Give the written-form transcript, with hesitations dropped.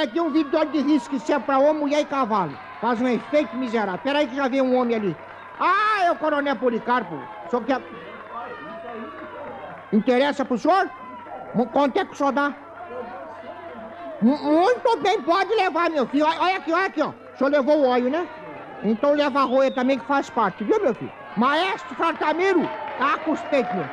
aqui um vídeo de óleo de risco que serve pra homem, mulher e cavalo. Faz um efeito miserável. Pera aí que já vem um homem ali. Ah, é o Coronel Policarpo. O senhor quer... Interessa pro senhor? Quanto é que o senhor dá? Muito bem, pode levar, meu filho. Olha aqui, ó. O senhor levou o óleo, né? Então leva a roia também, que faz parte, viu, meu filho? Maestro Fartamiro, tá com os peitos, meu.